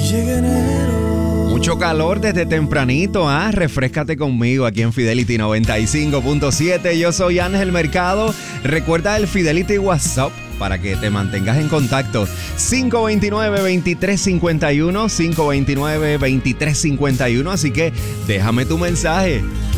Llega enero. Mucho calor desde tempranito, ¿ah? Refréscate conmigo aquí en Fidelity 95.7. Yo soy Ángel Mercado. Recuerda el Fidelity WhatsApp para que te mantengas en contacto. 529-2351, 529-2351. Así que déjame tu mensaje.